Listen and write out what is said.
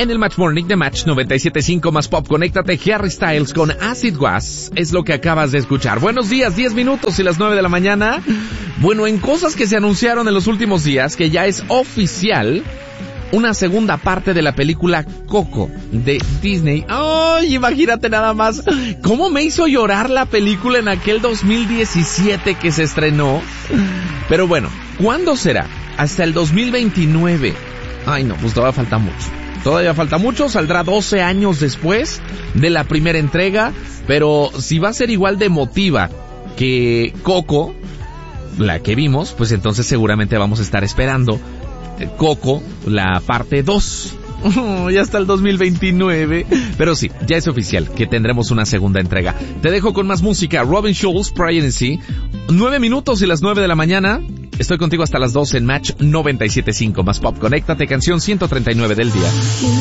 En el Match Morning de Match 97.5 más Pop, conéctate. Harry Styles con As It Was es lo que acabas de escuchar. Buenos días, 10 minutos y las 9 de la mañana. Bueno, en cosas que se anunciaron en los últimos días, que ya es oficial, una segunda parte de la película Coco de Disney. ¡Ay, imagínate nada más! ¿Cómo me hizo llorar la película en aquel 2017 que se estrenó? Pero bueno, ¿cuándo será? Hasta el 2029. Ay no, pues todavía falta mucho. Todavía falta mucho, saldrá 12 años después de la primera entrega, pero si va a ser igual de emotiva que Coco, la que vimos, pues entonces seguramente vamos a estar esperando Coco, la parte 2. Ya hasta el 2029. Pero sí, ya es oficial que tendremos una segunda entrega. Te dejo con más música. Robin Schulz, Privacy. 9 minutos y las 9 de la mañana. Estoy contigo hasta las 12 en Match 97.5 más Pop. Conéctate, canción 139 del día.